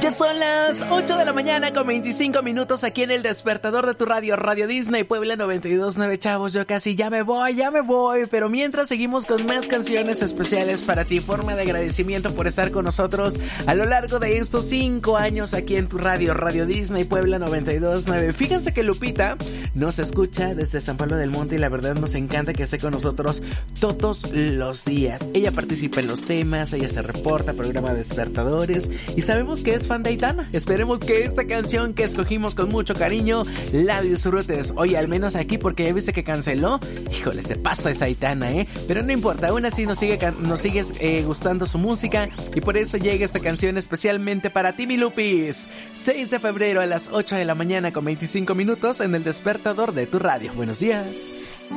Ya son las 8 de la mañana con 25 minutos aquí en el despertador de tu radio, Radio Disney Puebla 92.9. Chavos, yo casi ya me voy, pero mientras seguimos con más canciones especiales para ti, forma de agradecimiento por estar con nosotros a lo largo de estos 5 años aquí en tu radio, Radio Disney Puebla 92.9. Fíjense que Lupita nos escucha desde San Pablo del Monte y la verdad nos encanta que esté con nosotros todos los días. Ella participa en los temas, ella se reporta, programa despertadores y sabemos que es fan de Aitana. Esperemos que esta canción que escogimos con mucho cariño la disfrutes hoy, al menos aquí, porque ya viste que canceló. Híjole, se pasa esa Aitana, pero no importa, aún así nos sigues gustando su música y por eso llega esta canción especialmente para ti, mi Lupis. 6 de febrero a las 8 de la mañana con 25 minutos en el despertador de tu radio. Buenos días.